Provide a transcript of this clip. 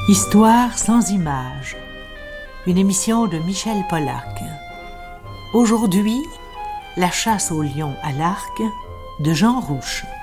Histoire sans images, une émission de Michel Polac. Aujourd'hui, la chasse au lion à l'arc de Jean Rouche.